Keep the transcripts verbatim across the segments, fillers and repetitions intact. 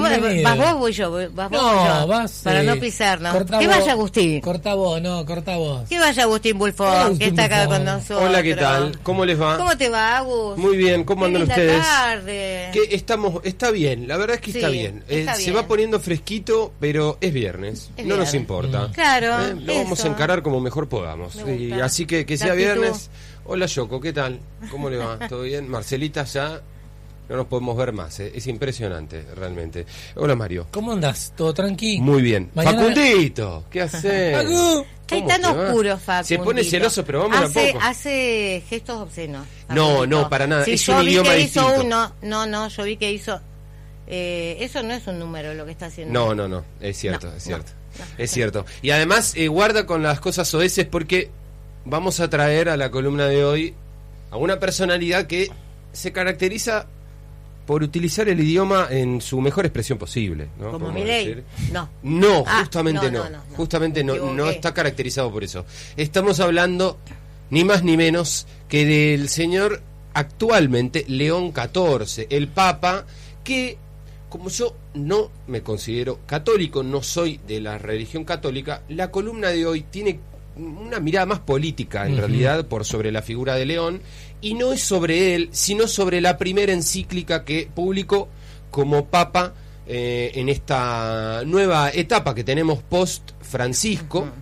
bienvenido. ¿Vas vos o voy yo? ¿Vas vos no, o yo? vas... Para eh, no pisarnos. Corta ¿Qué vos, vaya Agustín? Corta vos, no, corta vos. ¿Qué vaya Agustín Bulfón, Agustín que está acá Bulfón. con nosotros? Hola, ¿qué tal? ¿Cómo les va? ¿Cómo te va, Agus? Muy bien, ¿cómo Qué andan linda ustedes? tarde. Que estamos, está bien, la verdad es que está Sí, bien. está Eh, se bien. va poniendo fresquito, pero es viernes, Es no nos viernes. importa. Claro, Eh, Lo vamos a eso. encarar como mejor podamos. Me Y gusta. así que que La sea actitud. viernes. Hola, Yoko, ¿qué tal? ¿Cómo le va? ¿Todo bien? Marcelita ya no nos podemos ver más, eh. Es impresionante, realmente. Hola, Mario. ¿Cómo andás? ¿Todo tranqui? Muy bien. Mañana- Facundito, ¿qué haces? Facu. Está ¿Cómo tan te va? oscuro, Facu. Se pone celoso, pero vamos hace, tampoco. hace gestos obscenos. No, Facundito. no, para nada. Sí, Es yo un vi idioma que distinto. hizo uno. No, no, yo vi que hizo... Eh, eso no es un número lo que está haciendo. No, no, no, es cierto, No, es cierto. no, no. Es cierto. Y además, eh, guarda con las cosas soeces porque vamos a traer a la columna de hoy a una personalidad que se caracteriza por utilizar el idioma en su mejor expresión posible, ¿no? Como Podemos Milei. decir. No. No, Ah, justamente no, no, no, no, no. justamente no, Me equivoqué. no está caracterizado por eso. Estamos hablando ni más ni menos que del señor actualmente León catorce, el Papa, que como yo no me considero católico, no soy de la religión católica, la columna de hoy tiene una mirada más política en Ujú. realidad por sobre la figura de León, y no es sobre él, sino sobre la primera encíclica que publicó como Papa eh, en esta nueva etapa que tenemos post Francisco. Ujú.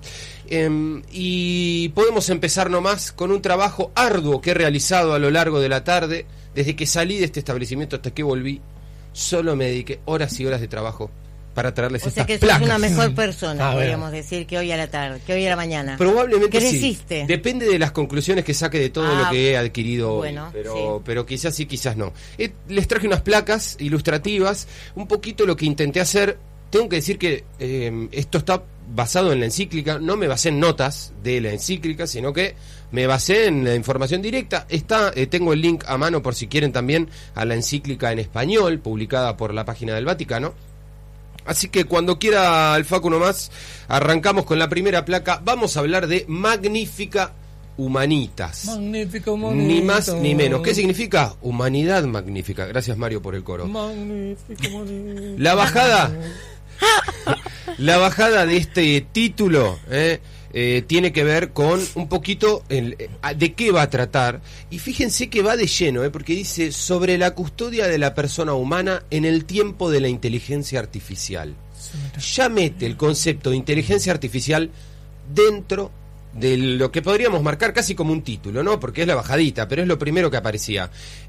Eh, y podemos empezar nomás con un trabajo arduo que he realizado a lo largo de la tarde, desde que salí de este establecimiento hasta que volví. Solo me dediqué horas y horas de trabajo para traerles O sea estas que sos placas. una mejor persona, Ah, podríamos decir, que hoy a la tarde, que hoy a la mañana. Probablemente sí. Creciste. Depende de las conclusiones que saque de todo Ah, lo que he adquirido bueno, hoy. Pero, sí. pero quizás sí, quizás no. Eh, les traje unas placas ilustrativas, un poquito lo que intenté hacer. Tengo que decir que eh, esto está basado en la encíclica. No me basé en notas de la encíclica, sino que me basé en la información directa. Está, eh, tengo el link a mano por si quieren también a la encíclica en español, publicada por la página del Vaticano. Así que cuando quiera el Facu nomás, arrancamos con la primera placa. Vamos a hablar de Magnífica Humanitas. Magnífico, magnífico. Ni más ni menos. ¿Qué significa? Humanidad magnífica. Gracias, Mario, por el coro. Magnífico, magnífico. La bajada La bajada de este título eh, eh, tiene que ver con un poquito el, eh, de qué va a tratar. Y fíjense que va de lleno, eh, porque dice sobre la custodia de la persona humana en el tiempo de la inteligencia artificial. Ya mete el concepto de inteligencia artificial dentro de lo que podríamos marcar casi como un título, ¿no? Porque es la bajadita, pero es lo primero que aparecía.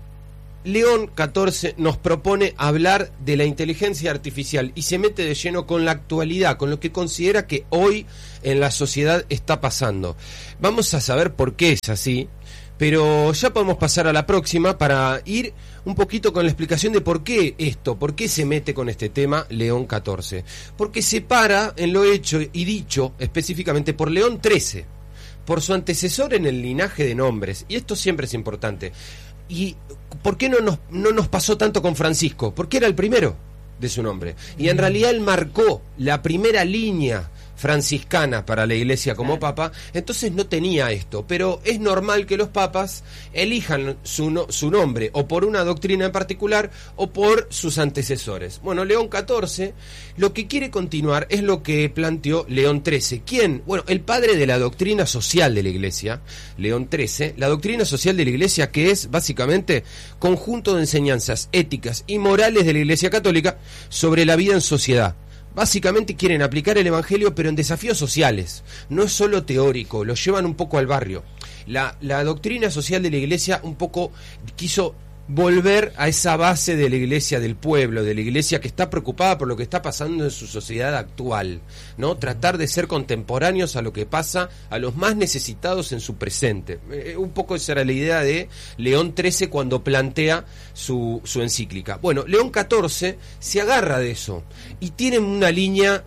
León catorce nos propone hablar de la inteligencia artificial y se mete de lleno con la actualidad, con lo que considera que hoy en la sociedad está pasando. Vamos a saber por qué es así, pero ya podemos pasar a la próxima para ir un poquito con la explicación de por qué esto, por qué se mete con este tema León catorce. Porque se para en lo hecho y dicho específicamente por León trece, por su antecesor en el linaje de nombres, y esto siempre es importante. ¿Y por qué no nos, no nos pasó tanto con Francisco? Porque era el primero de su nombre. Y en realidad él marcó la primera línea franciscana para la iglesia como Claro. papa, entonces no tenía esto. Pero es normal que los papas elijan su, no, su nombre o por una doctrina en particular o por sus antecesores. Bueno, León catorce lo que quiere continuar es lo que planteó León trece. ¿Quién? Bueno, el padre de la doctrina social de la iglesia, León trece. La doctrina social de la iglesia, que es básicamente conjunto de enseñanzas éticas y morales de la iglesia católica sobre la vida en sociedad. Básicamente quieren aplicar el evangelio, pero en desafíos sociales. No es solo teórico, lo llevan un poco al barrio. La, la doctrina social de la iglesia un poco quiso volver a esa base de la iglesia del pueblo, de la iglesia que está preocupada por lo que está pasando en su sociedad actual, ¿no? Tratar de ser contemporáneos a lo que pasa a los más necesitados en su presente. Eh, un poco esa era la idea de León trece cuando plantea su, su encíclica. Bueno, León catorce se agarra de eso y tiene una línea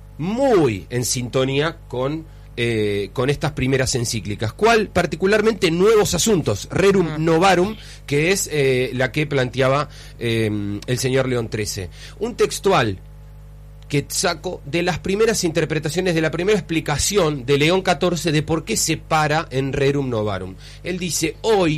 muy en sintonía con Eh, con estas primeras encíclicas. ¿Cuál? Particularmente Nuevos Asuntos, Rerum Uh-huh. Novarum, que es eh, la que planteaba eh, el señor León trece. Un textual que saco de las primeras interpretaciones, de la primera explicación de León catorce de por qué se para en Rerum Novarum. Él dice, hoy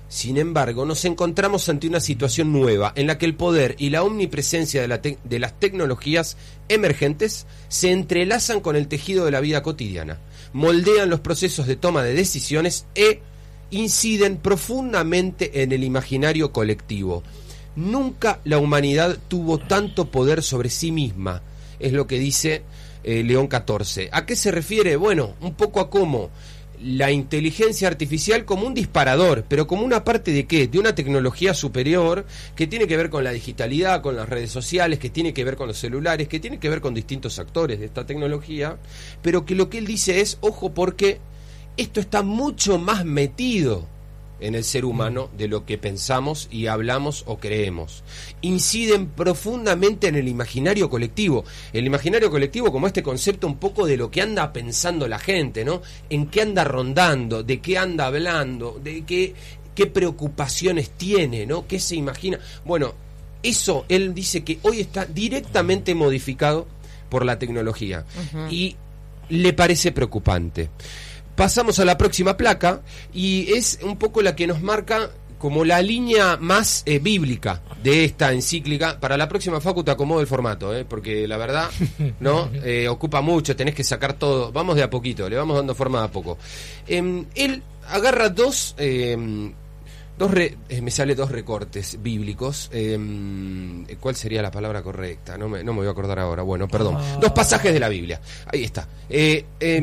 Sin embargo, nos encontramos ante una situación nueva en la que el poder y la omnipresencia de, la te- de las tecnologías emergentes se entrelazan con el tejido de la vida cotidiana, moldean los procesos de toma de decisiones e inciden profundamente en el imaginario colectivo. Nunca la humanidad tuvo tanto poder sobre sí misma, es lo que dice eh, León catorce. ¿A qué se refiere? Bueno, un poco a cómo la inteligencia artificial como un disparador, pero como una parte de qué, de una tecnología superior que tiene que ver con la digitalidad, con las redes sociales, que tiene que ver con los celulares, que tiene que ver con distintos actores de esta tecnología, pero que lo que él dice es, ojo, porque esto está mucho más metido en el ser humano de lo que pensamos y hablamos o creemos. Inciden profundamente en el imaginario colectivo. El imaginario colectivo como este concepto un poco de lo que anda pensando la gente, ¿no? En qué anda rondando, de qué anda hablando, de qué, qué preocupaciones tiene, ¿no? ¿Qué se imagina? Bueno, eso él dice que hoy está directamente modificado por la tecnología. Uh-huh. Y le parece preocupante. Pasamos a la próxima placa y es un poco la que nos marca como la línea más eh, bíblica de esta encíclica. Para la próxima, Facu, te acomodo el formato, eh, porque la verdad no eh, ocupa mucho, tenés que sacar todo. Vamos de a poquito, le vamos dando forma de a poco. Eh, él agarra dos... Eh, Dos re, eh, me sale dos recortes bíblicos. Eh, ¿Cuál sería la palabra correcta? No me, no me voy a acordar ahora. Bueno, perdón. Ah. Dos pasajes de la Biblia. Ahí está. Eh, eh,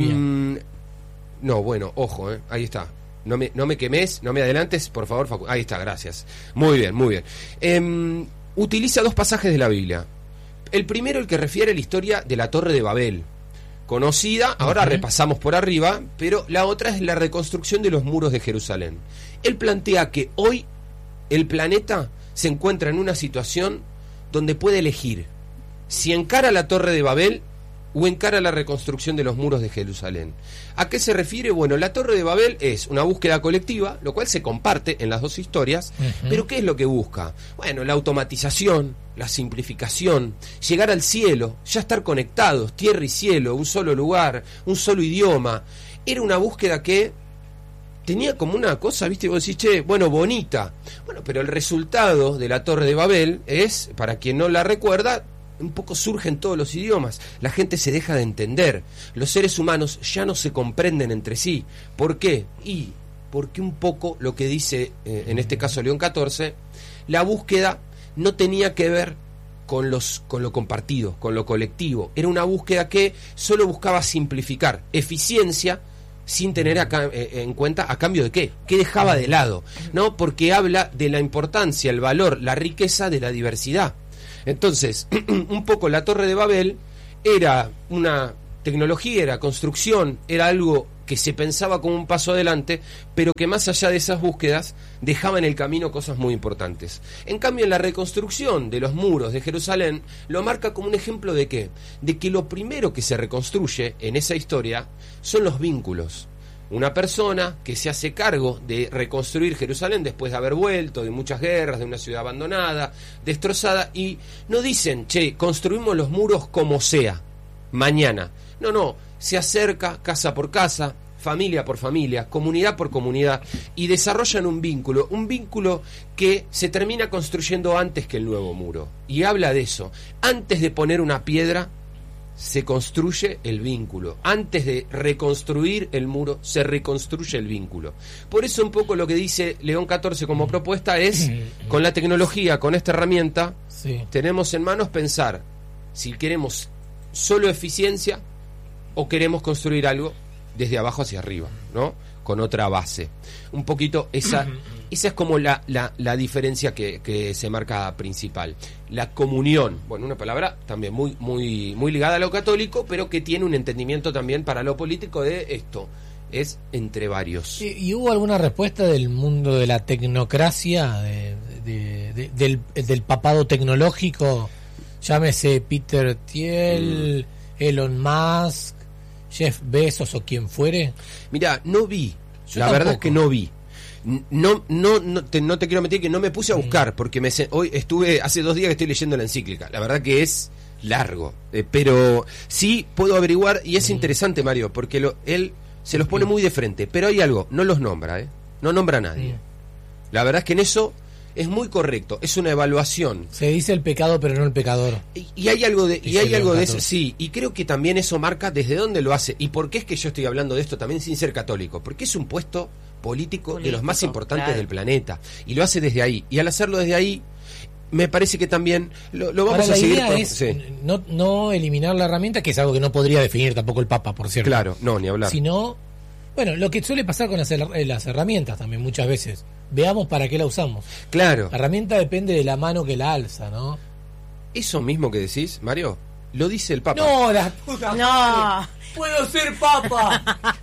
no, bueno, ojo, eh, ahí está. No me, no me quemes, no me adelantes, por favor, Facu. Ahí está, gracias. Muy bien, muy bien. Eh, utiliza dos pasajes de la Biblia. El primero, el que refiere a la historia de la Torre de Babel. Conocida, ahora uh-huh. repasamos por arriba, pero la otra es la reconstrucción de los muros de Jerusalén. Él plantea que hoy el planeta se encuentra en una situación donde puede elegir si encara la Torre de Babel o encara la reconstrucción de los muros de Jerusalén. ¿A qué se refiere? Bueno, la Torre de Babel es una búsqueda colectiva, lo cual se comparte en las dos historias, uh-huh. pero ¿qué es lo que busca? Bueno, la automatización, la simplificación, llegar al cielo, ya estar conectados, tierra y cielo, un solo lugar, un solo idioma. Era una búsqueda que tenía como una cosa, viste, vos decís, che, bueno, bonita. Bueno, pero el resultado de la Torre de Babel es, para quien no la recuerda, un poco surge en todos los idiomas. La gente se deja de entender. Los seres humanos ya no se comprenden entre sí. ¿Por qué? Y porque un poco lo que dice, eh, en este caso León catorce, la búsqueda no tenía que ver con los con lo compartido, con lo colectivo. Era una búsqueda que solo buscaba simplificar, eficiencia, sin tener acá, eh, en cuenta a cambio de qué, qué dejaba de lado, ¿no? Porque habla de la importancia, el valor, la riqueza de la diversidad. Entonces, un poco la Torre de Babel era una tecnología, era construcción, era algo que se pensaba como un paso adelante, pero que más allá de esas búsquedas dejaba en el camino cosas muy importantes. En cambio, en la reconstrucción de los muros de Jerusalén lo marca como un ejemplo de qué, de que lo primero que se reconstruye en esa historia son los vínculos. Una persona que se hace cargo de reconstruir Jerusalén después de haber vuelto de muchas guerras, de una ciudad abandonada, destrozada, y no dicen, che, construimos los muros como sea, mañana. No, no, se acerca casa por casa, familia por familia, comunidad por comunidad, y desarrollan un vínculo, un vínculo que se termina construyendo antes que el nuevo muro. Y habla de eso, antes de poner una piedra, se construye el vínculo. Antes de reconstruir el muro, se reconstruye el vínculo. Por eso un poco lo que dice León catorce como propuesta es, con la tecnología, con esta herramienta, sí. tenemos en manos pensar si queremos solo eficiencia o queremos construir algo desde abajo hacia arriba, ¿no? Con otra base. Un poquito esa, esa es como la, la, la diferencia que, que se marca principal. La comunión, bueno, una palabra también muy, muy, muy ligada a lo católico, pero que tiene un entendimiento también para lo político de esto. Es entre varios. ¿Y, y hubo alguna respuesta del mundo de la tecnocracia, de, de, de, del, del papado tecnológico? Llámese Peter Thiel, mm. Elon Musk, Jeff Bezos o quien fuere. Mirá, no vi. Yo la tampoco. verdad es que no vi. No, no, no, te, no te quiero mentir que no me puse a buscar, porque me, hoy estuve, hace dos días que estoy leyendo la encíclica. La verdad que es largo, eh, pero sí puedo averiguar, y es interesante, Mario, porque lo, él se los pone muy de frente, pero hay algo, no los nombra, ¿eh? No nombra a nadie. La verdad es que en eso es muy correcto, es una evaluación. Se dice el pecado pero no el pecador. Y, y hay algo de, y, y hay algo de eso, católico. sí, y creo que también eso marca desde dónde lo hace. ¿Y por qué es que yo estoy hablando de esto también sin ser católico? Porque es un puesto político, político de los más importantes claro. del planeta. Y lo hace desde ahí. Y al hacerlo desde ahí, me parece que también lo, lo vamos Ahora, a la seguir. Idea Por, es sí. no, no eliminar la herramienta, que es algo que no podría definir tampoco el Papa, por cierto. Claro, no, ni hablar. Sino, bueno, lo que suele pasar con las, las herramientas también muchas veces. Veamos para qué la usamos. Claro. La herramienta depende de la mano que la alza, ¿no? Eso mismo que decís, Mario, lo dice el Papa. No, la puta No. madre. ¡Puedo ser Papa!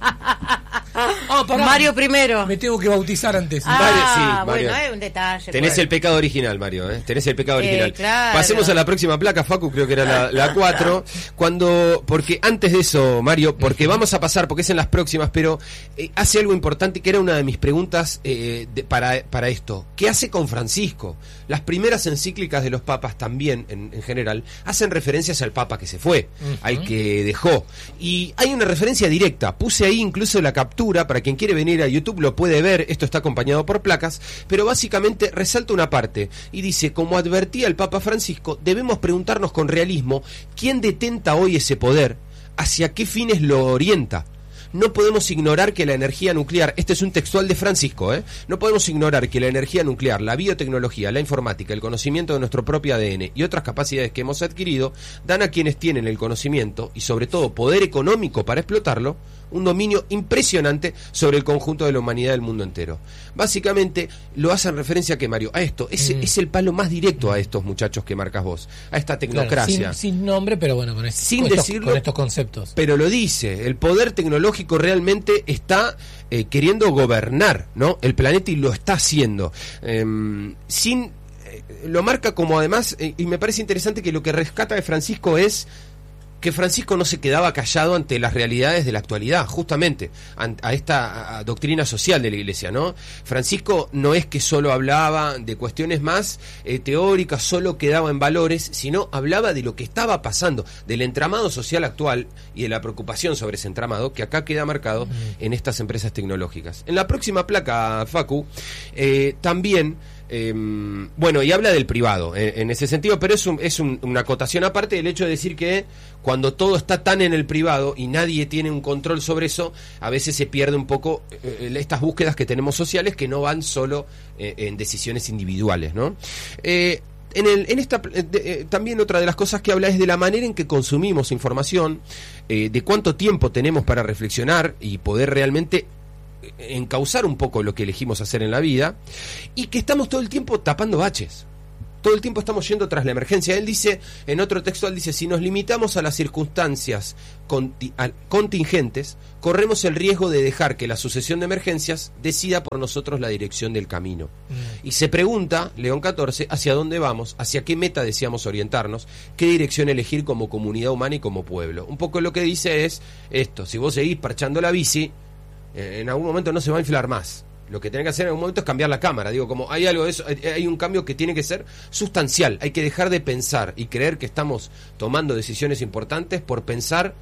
Ah, pará. Mario primero. Me tengo que bautizar antes. Ah, Mario, sí, Mario. bueno, es un detalle. Tenés pues. el pecado original, Mario, ¿eh? Tenés el pecado Eh, original. claro. Pasemos a la próxima placa, Facu, creo que era la, la cuatro. Cuando, porque antes de eso, Mario, porque vamos a pasar, porque es en las próximas, pero eh, hace algo importante que era una de mis preguntas eh, de, para, para esto. ¿Qué hace con Francisco? Las primeras encíclicas de los papas también, en, en general, hacen referencias al papa que se fue, uh-huh. al que dejó. Y hay una referencia directa. Puse ahí incluso la captura, para quien quiere venir a YouTube lo puede ver, esto está acompañado por placas, pero básicamente resalta una parte y dice, como advertía el Papa Francisco, debemos preguntarnos con realismo quién detenta hoy ese poder, hacia qué fines lo orienta. No podemos ignorar que la energía nuclear, este es un textual de Francisco, ¿eh? No podemos ignorar que la energía nuclear, la biotecnología, la informática, el conocimiento de nuestro propio A D N y otras capacidades que hemos adquirido, dan a quienes tienen el conocimiento y sobre todo poder económico para explotarlo, un dominio impresionante sobre el conjunto de la humanidad del mundo entero. Básicamente lo hacen referencia a que, Mario, a esto, es, mm. es el palo más directo a estos muchachos que marcas vos, a esta tecnocracia. Claro, sin, sin nombre, pero bueno, con, este, sin con, estos, decirlo, con estos conceptos. Pero lo dice, el poder tecnológico realmente está eh, queriendo gobernar, ¿no? El planeta y lo está haciendo. Eh, sin eh, lo marca como además, eh, y me parece interesante que lo que rescata de Francisco es que Francisco no se quedaba callado ante las realidades de la actualidad, justamente, a esta a doctrina social de la Iglesia, ¿no? Francisco no es que solo hablaba de cuestiones más eh, teóricas, solo quedaba en valores, sino hablaba de lo que estaba pasando, del entramado social actual y de la preocupación sobre ese entramado, que acá queda marcado mm. en estas empresas tecnológicas. En la próxima placa, Facu, eh, también... Eh, bueno, y habla del privado eh, en ese sentido, pero es, un, es un, una acotación aparte del hecho de decir que cuando todo está tan en el privado y nadie tiene un control sobre eso, a veces se pierde un poco eh, estas búsquedas que tenemos sociales que no van solo eh, en decisiones individuales, ¿no? Eh, En, el, en esta de, eh, también otra de las cosas que habla es de la manera en que consumimos información, eh, de cuánto tiempo tenemos para reflexionar y poder realmente encauzar un poco lo que elegimos hacer en la vida, y que estamos todo el tiempo tapando baches, todo el tiempo estamos yendo tras la emergencia. Él dice, en otro textual dice, si nos limitamos a las circunstancias conti- a, contingentes, corremos el riesgo de dejar que la sucesión de emergencias decida por nosotros la dirección del camino. Mm. Y se pregunta, León catorce, hacia dónde vamos, hacia qué meta deseamos orientarnos, qué dirección elegir como comunidad humana y como pueblo. Un poco lo que dice es esto, si vos seguís parchando la bici, en algún momento no se va a inflar más. Lo que tenés que hacer en algún momento es cambiar la cámara. Digo, como hay algo de eso, hay un cambio que tiene que ser sustancial. Hay que dejar de pensar y creer que estamos tomando decisiones importantes por pensar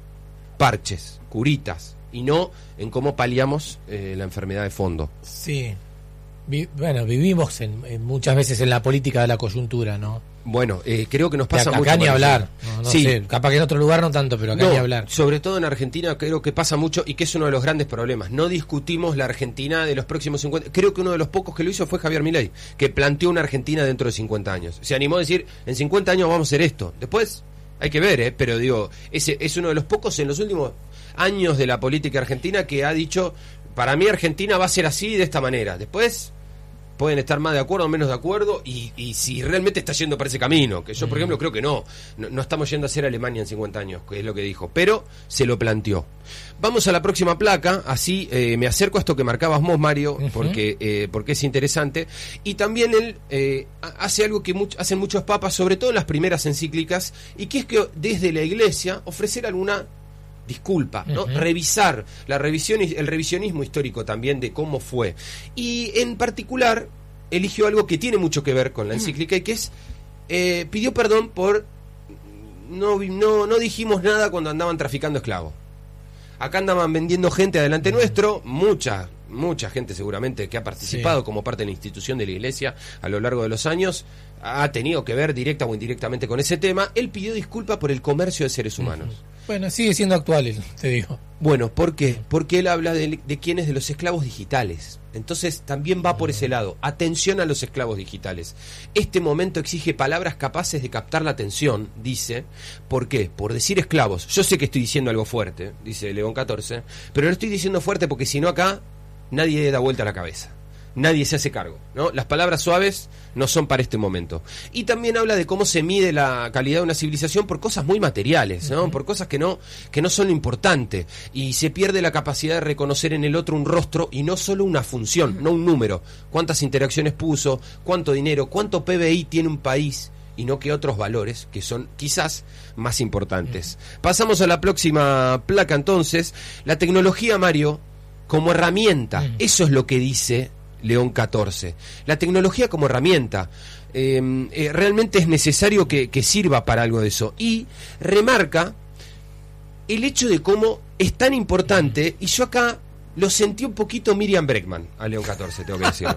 parches, curitas, y no en cómo paliamos eh, la enfermedad de fondo. Sí. Vi- bueno, vivimos en, en muchas veces en la política de la coyuntura, ¿no? Bueno, eh, creo que nos pasa acá mucho. ni parecido. hablar. No, no sí. sé, capaz que en otro lugar no tanto, pero acá No, ni hablar. sobre todo en Argentina creo que pasa mucho y que es uno de los grandes problemas. No discutimos la Argentina de los próximos cincuenta. Creo que uno de los pocos que lo hizo fue Javier Milei, que planteó una Argentina dentro de cincuenta años. Se animó a decir, en cincuenta años vamos a hacer esto. Después hay que ver, ¿eh? Pero digo, ese es uno de los pocos en los últimos años de la política argentina que ha dicho, para mí Argentina va a ser así, de esta manera. Después pueden estar más de acuerdo o menos de acuerdo, y, y si realmente está yendo por ese camino, que yo por ejemplo creo que no, no, no estamos yendo a ser Alemania en cincuenta años, que es lo que dijo, pero se lo planteó. Vamos a la próxima placa, así eh, me acerco a esto que marcabas vos, Mario, uh-huh. porque, eh, porque es interesante, y también él eh, hace algo que much- hacen muchos papas, sobre todo en las primeras encíclicas, y que es que desde la Iglesia ofrecer alguna disculpa, ¿no? Uh-huh. Revisar la revisión, el revisionismo histórico también de cómo fue. Y en particular eligió algo que tiene mucho que ver con la encíclica, y que es eh, pidió perdón por no, no, no dijimos nada cuando andaban traficando esclavos. Acá andaban vendiendo gente adelante nuestro, mucha, mucha gente seguramente que ha participado sí. como parte de la institución de la Iglesia a lo largo de los años, ha tenido que ver directa o indirectamente con ese tema. Él pidió disculpas por el comercio de seres humanos. Uh-huh. Bueno, sigue siendo actual, te digo. Bueno, ¿por qué? Porque él habla de, de quiénes, de los esclavos digitales. Entonces también va por ese lado. Atención a los esclavos digitales. Este momento exige palabras capaces de captar la atención, dice. ¿Por qué? Por decir esclavos. Yo sé que estoy diciendo algo fuerte, dice León catorce, pero lo estoy diciendo fuerte porque si no acá nadie da vuelta a la cabeza. Nadie se hace cargo, ¿no? Las palabras suaves no son para este momento. Y también habla de cómo se mide la calidad de una civilización por cosas muy materiales, ¿no? Uh-huh. Por cosas que no que no son importantes. Y se pierde la capacidad de reconocer en el otro un rostro y no solo una función, uh-huh. no un número. Cuántas interacciones puso, cuánto dinero, cuánto P B I tiene un país, y no que otros valores que son quizás más importantes. Uh-huh. Pasamos a la próxima placa entonces. La tecnología, Mario, como herramienta. Uh-huh. Eso es lo que dice León catorce. La tecnología como herramienta. Eh, eh, realmente es necesario que, que sirva para algo de eso. Y remarca el hecho de cómo es tan importante, y yo acá lo sentí un poquito Miriam Bregman a León catorce, tengo que decirlo.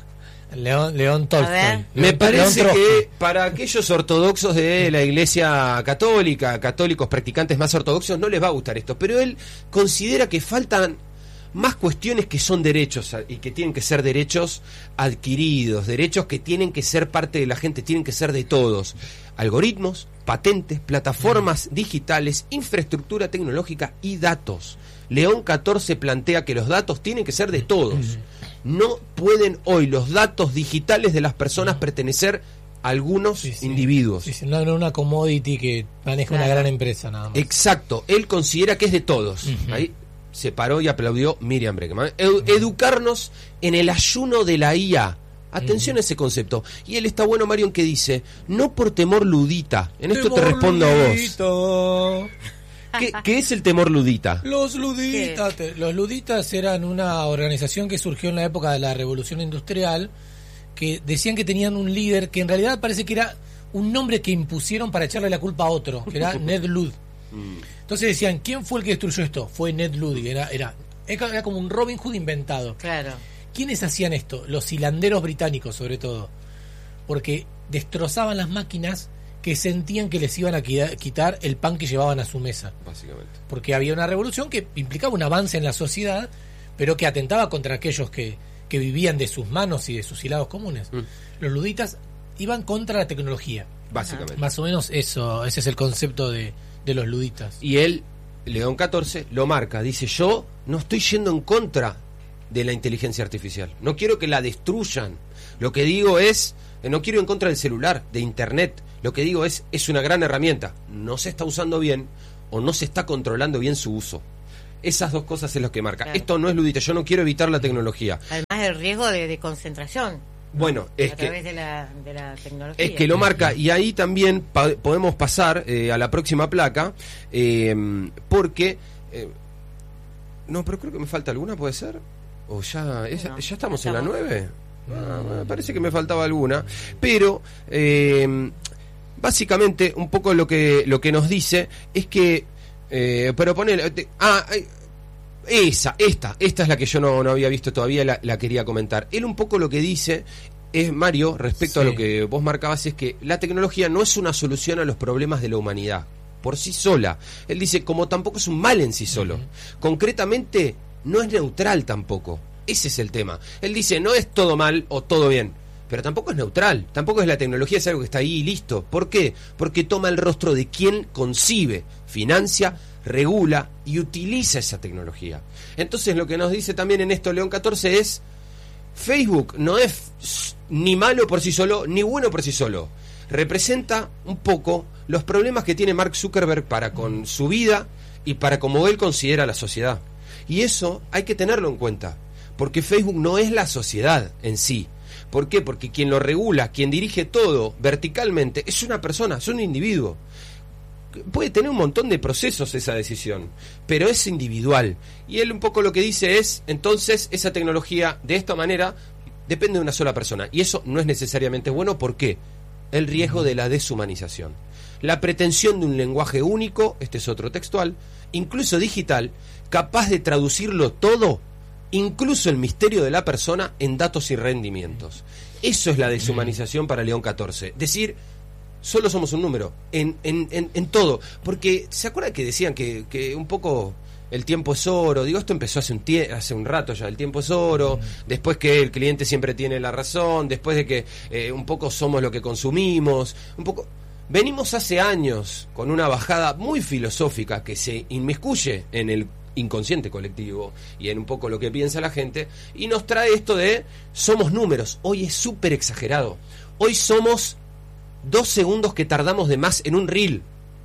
León, León Tolstoy. Me parece que para aquellos ortodoxos de la Iglesia Católica, católicos practicantes más ortodoxos, no les va a gustar esto, pero él considera que faltan más cuestiones que son derechos y que tienen que ser derechos adquiridos, derechos que tienen que ser parte de la gente, tienen que ser de todos. Algoritmos, patentes, plataformas digitales, infraestructura tecnológica y datos. León catorce plantea que los datos tienen que ser de todos. No pueden hoy los datos digitales de las personas pertenecer a algunos sí, sí. individuos. Sí, sí. No, no una commodity que maneja claro. una gran empresa nada más. Exacto, él considera que es de todos. Uh-huh. Ahí se paró y aplaudió Miriam Bregman. Edu- educarnos en el ayuno de la I A. Atención uh-huh. a ese concepto. Y él está bueno, Mario, en que dice, no por temor ludita. En esto temor te respondo ludita. a vos. ¿Qué, ¿Qué es el temor ludita? Los luditas. ¿Qué? Los luditas eran una organización que surgió en la época de la Revolución Industrial, que decían que tenían un líder que en realidad parece que era un nombre que impusieron para echarle la culpa a otro, que era Ned Ludd. Entonces decían, ¿quién fue el que destruyó esto? Fue Ned Ludd, era, era, era como un Robin Hood inventado. Claro. ¿Quiénes hacían esto? Los hilanderos británicos, sobre todo. Porque destrozaban las máquinas que sentían que les iban a quitar el pan que llevaban a su mesa. Básicamente. Porque había una revolución que implicaba un avance en la sociedad, pero que atentaba contra aquellos que, que vivían de sus manos y de sus hilados comunes. Mm. Los luditas iban contra la tecnología. Básicamente. Más o menos eso, ese es el concepto de, de los luditas. Y él, León catorce, lo marca. Dice, yo no estoy yendo en contra de la inteligencia artificial. No quiero que la destruyan. Lo que digo es, no quiero ir en contra del celular, de internet. Lo que digo es, es una gran herramienta. No se está usando bien o no se está controlando bien su uso. Esas dos cosas es lo que marca. Claro. Esto no es ludita, yo no quiero evitar la tecnología. Además del riesgo de, de concentración. Bueno, es a que, través de la, de la tecnología. Es que lo marca, y ahí también pa- podemos pasar eh, a la próxima placa, eh, porque... Eh, no, pero creo que me falta alguna, ¿puede ser? ¿O ya, es, no, ya estamos, estamos en la nueve? Ah, me parece que me faltaba alguna. Pero... Eh, básicamente un poco lo que lo que nos dice es que eh, pero poner ah esa esta esta es la que yo no, no había visto todavía, la, la quería comentar. Él un poco lo que dice es, Mario, respecto sí. a lo que vos marcabas, es que la tecnología no es una solución a los problemas de la humanidad por sí sola. Él dice, como tampoco es un mal en sí solo. Uh-huh. Concretamente no es neutral tampoco. Ese es el tema. Él dice, no es todo mal o todo bien, pero tampoco es neutral, tampoco es la tecnología, es algo que está ahí y listo. ¿Por qué? Porque toma el rostro de quien concibe, financia, regula y utiliza esa tecnología. Entonces lo que nos dice también en esto León catorce es, Facebook no es ni malo por sí solo, ni bueno por sí solo. Representa un poco los problemas que tiene Mark Zuckerberg para con su vida y para como él considera la sociedad. Y eso hay que tenerlo en cuenta, porque Facebook no es la sociedad en sí. ¿Por qué? Porque quien lo regula, quien dirige todo verticalmente, es una persona, es un individuo. Puede tener un montón de procesos esa decisión, pero es individual. Y él un poco lo que dice es, entonces, esa tecnología de esta manera depende de una sola persona. Y eso no es necesariamente bueno. ¿Por qué? El riesgo de la deshumanización. La pretensión de un lenguaje único, este es otro textual, incluso digital, capaz de traducirlo todo incluso el misterio de la persona en datos y rendimientos. Eso es la deshumanización para León catorce. Decir, solo somos un número, en, en, en, en todo. Porque, ¿se acuerdan que decían que, que un poco el tiempo es oro? Digo, esto empezó hace un, tie- hace un rato ya, el tiempo es oro, después que el cliente siempre tiene la razón, después de que eh, un poco somos lo que consumimos, un poco... Venimos hace años con una bajada muy filosófica que se inmiscuye en el inconsciente colectivo y en un poco lo que piensa la gente, y nos trae esto de somos números. Hoy es súper exagerado. Hoy somos dos segundos que tardamos de más en un reel,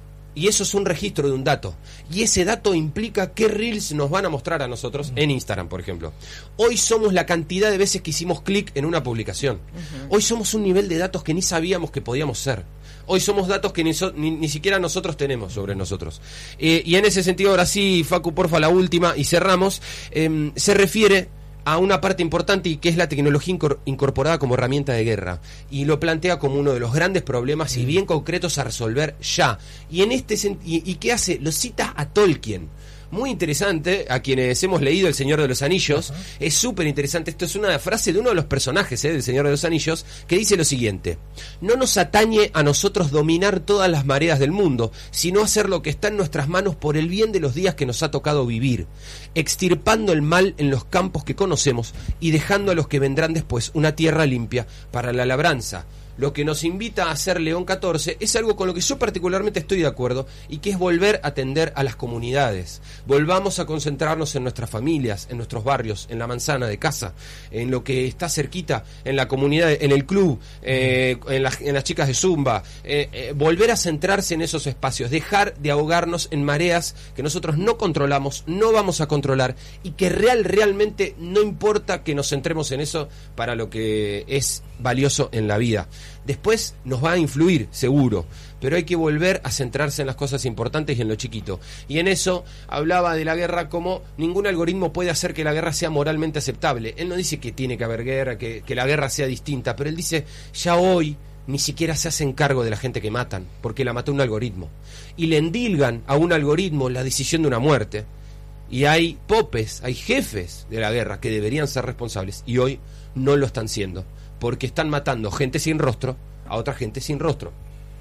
y eso es un registro de un dato, y ese dato implica qué reels nos van a mostrar a nosotros en Instagram, por ejemplo. Hoy somos la cantidad de veces que hicimos clic en una publicación. Uh-huh. Hoy somos un nivel de datos que ni sabíamos que podíamos ser. Hoy somos datos que ni, so, ni, ni siquiera nosotros tenemos sobre nosotros. Eh, y en ese sentido, ahora sí, Facu, porfa, la última, y cerramos. Eh, se refiere a una parte importante, y que es la tecnología incor- incorporada como herramienta de guerra, y lo plantea como uno de los grandes problemas y bien concretos a resolver ya. Y en este sent- y, y ¿qué hace? Lo cita a Tolkien. Muy interesante, a quienes hemos leído El Señor de los Anillos, uh-huh. Es súper interesante. Esto es una frase de uno de los personajes eh, del Señor de los Anillos, que dice lo siguiente: no nos atañe a nosotros dominar todas las mareas del mundo, sino hacer lo que está en nuestras manos por el bien de los días que nos ha tocado vivir, extirpando el mal en los campos que conocemos y dejando a los que vendrán después una tierra limpia para la labranza. Lo que nos invita a hacer León catorce es algo con lo que yo particularmente estoy de acuerdo, y que es volver a atender a las comunidades. Volvamos a concentrarnos en nuestras familias, en nuestros barrios, en la manzana de casa, en lo que está cerquita, en la comunidad, en el club, eh, en, la, en las chicas de Zumba. Eh, eh, volver a centrarse en esos espacios, dejar de ahogarnos en mareas que nosotros no controlamos, no vamos a controlar, y que real, realmente no importa que nos centremos en eso para lo que es valioso en la vida. Después nos va a influir, seguro, pero hay que volver a centrarse en las cosas importantes y en lo chiquito. Y en eso hablaba de la guerra como ningún algoritmo puede hacer que la guerra sea moralmente aceptable. Él no dice que tiene que haber guerra, que, que la guerra sea distinta, pero él dice, ya hoy ni siquiera se hacen cargo de la gente que matan, porque la mató un algoritmo. Y le endilgan a un algoritmo la decisión de una muerte. Y hay popes, hay jefes de la guerra que deberían ser responsables, y hoy no lo están siendo, porque están matando gente sin rostro a otra gente sin rostro.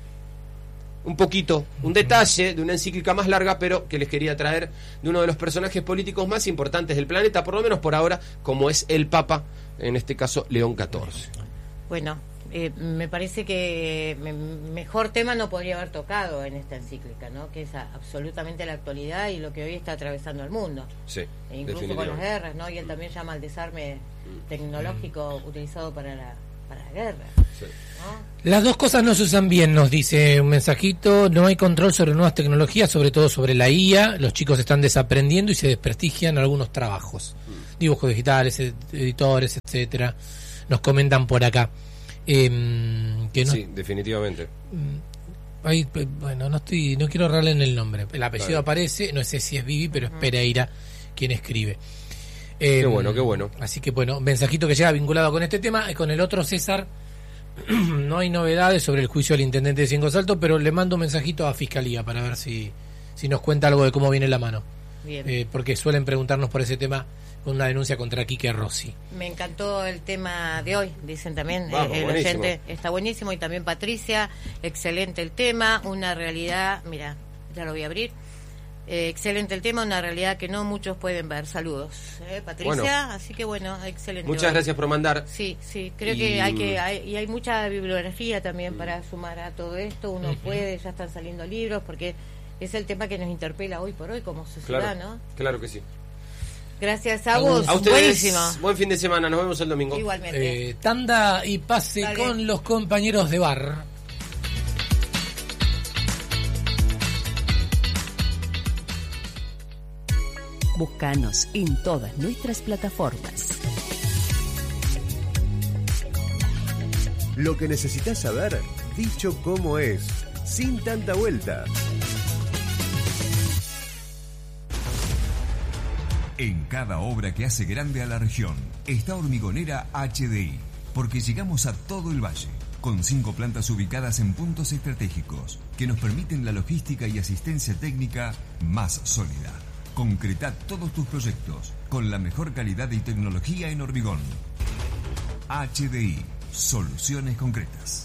Un poquito, un detalle de una encíclica más larga, pero que les quería traer de uno de los personajes políticos más importantes del planeta, por lo menos por ahora, como es el Papa, en este caso León catorce. Bueno, eh, me parece que me, mejor tema no podría haber tocado en esta encíclica, ¿no? Que es a, absolutamente la actualidad y lo que hoy está atravesando el mundo. Sí, e incluso con las guerras, ¿no? Y él también llama al desarme tecnológico utilizado para la, para la guerra. Sí. ¿No? Las dos cosas no se usan bien, nos dice un mensajito. No hay control sobre nuevas tecnologías, sobre todo sobre la I A. Los chicos están desaprendiendo y se desprestigian algunos trabajos. Mm. Dibujos digitales, ed- editores, etcétera. Nos comentan por acá. Eh, que no, sí, definitivamente. Ahí, bueno, no estoy, no quiero errarle en el nombre. El apellido Claro. aparece, no sé si es Vivi, pero es Pereira quien escribe. Qué Eh, bueno, qué bueno. Así que bueno, mensajito que llega vinculado con este tema. Y con el otro, César, no hay novedades sobre el juicio al intendente de Cinco Saltos, pero le mando un mensajito a Fiscalía para ver si, si nos cuenta algo de cómo viene la mano. Bien. Eh, porque suelen preguntarnos por ese tema con una denuncia contra Quique Rossi. Me encantó el tema de hoy, dicen también. Vamos, el buenísimo. oyente está buenísimo, y también Patricia, excelente el tema, una realidad, mira, ya lo voy a abrir. Eh, excelente el tema, una realidad que no muchos pueden ver. Saludos, ¿eh, Patricia? Bueno. Así que bueno, excelente. Muchas hoy. gracias por mandar. Sí, sí, creo Y- que hay que hay, y hay mucha bibliografía también para sumar a todo esto. Uno puede, ya están saliendo libros, porque es el tema que nos interpela hoy por hoy como sociedad, Claro, ¿no? claro que sí. Gracias a vos, A ustedes, buenísimo. buen fin de semana, nos vemos el domingo. Igualmente. Eh, tanda y pase Dale. con los compañeros de bar. Búscanos en todas nuestras plataformas. Lo que necesitas saber, dicho como es, sin tanta vuelta. En cada obra que hace grande a la región está Hormigonera H D I, porque llegamos a todo el valle, con cinco plantas ubicadas en puntos estratégicos que nos permiten la logística y asistencia técnica más sólida. Concreta todos tus proyectos con la mejor calidad y tecnología en hormigón. H D I, soluciones concretas.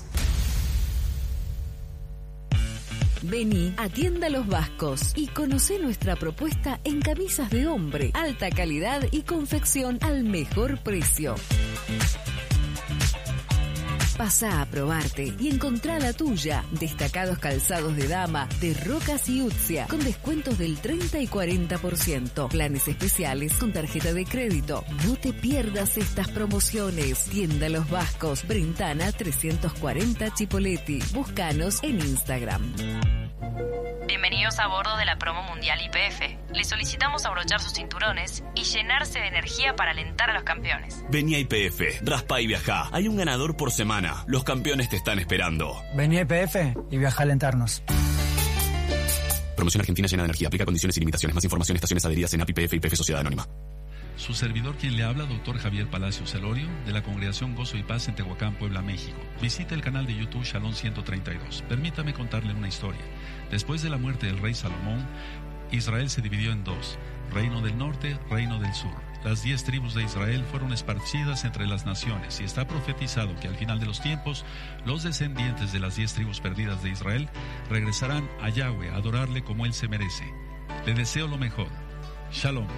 Vení a Tienda Los Vascos y conocé nuestra propuesta en camisas de hombre, alta calidad y confección al mejor precio. Pasá a probarte y encontrá la tuya. Destacados calzados de dama de Rocas y Utzia con descuentos del treinta y cuarenta por ciento. Planes especiales con tarjeta de crédito. No te pierdas estas promociones. Tienda Los Vascos, Brentana trescientos cuarenta Chipoleti. Búscanos en Instagram. Bienvenidos a bordo de la promo mundial Y P F. Les solicitamos abrochar sus cinturones y llenarse de energía para alentar a los campeones. Vení a Y P F, raspa y viajá. Hay un ganador por semana. Los campeones te están esperando. Vení a Y P F y viajá a alentarnos. Promoción Argentina llena de energía. Aplica condiciones y limitaciones. Más información en estaciones adheridas en A P I P F y P F Sociedad Anónima. Su servidor quien le habla, doctor Javier Palacios Celorio, de la Congregación Gozo y Paz en Tehuacán, Puebla, México. Visita el canal de YouTube Shalom ciento treinta y dos. Permítame contarle una historia. Después de la muerte del rey Salomón, Israel se dividió en dos, Reino del Norte, Reino del Sur. Las diez tribus de Israel fueron esparcidas entre las naciones y está profetizado que al final de los tiempos, los descendientes de las diez tribus perdidas de Israel regresarán a Yahweh a adorarle como él se merece. Le deseo lo mejor. Shalom.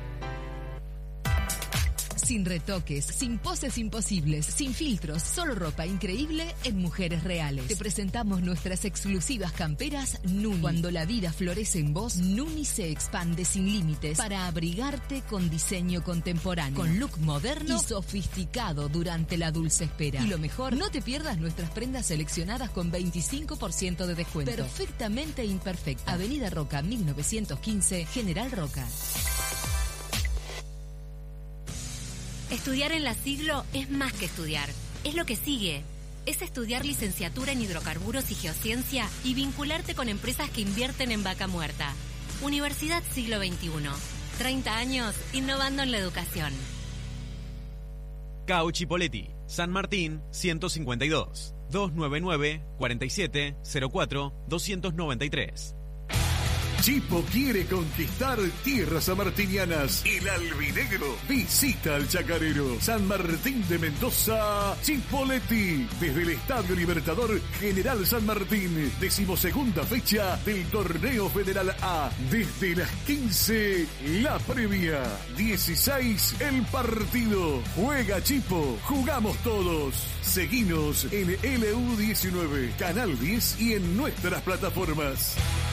Sin retoques, sin poses imposibles, sin filtros, solo ropa increíble en Mujeres Reales. Te presentamos nuestras exclusivas camperas Nuni. Cuando la vida florece en vos, Nuni se expande sin límites para abrigarte con diseño contemporáneo, con look moderno y sofisticado durante la dulce espera. Y lo mejor, no te pierdas nuestras prendas seleccionadas con veinticinco por ciento de descuento. Perfectamente imperfecta. Avenida Roca, mil novecientos quince, General Roca. Estudiar en la Siglo es más que estudiar, es lo que sigue. Es estudiar licenciatura en hidrocarburos y geociencia y vincularte con empresas que invierten en vaca muerta. Universidad Siglo veintiuno. treinta años innovando en la educación. C A U Chipoleti, San Martín ciento cincuenta y dos, doscientos noventa y nueve, cuarenta y siete, cero cuatro, doscientos noventa y tres. Chipo quiere conquistar tierras sanmartinianas. El albinegro visita al chacarero. San Martín de Mendoza, Chipoleti. Desde el Estadio Libertador General San Martín. Decimosegunda fecha del Torneo Federal A. Desde las quince, la previa. dieciséis, el partido. Juega Chipo, jugamos todos. Seguinos en L U diecinueve, Canal diez y en nuestras plataformas.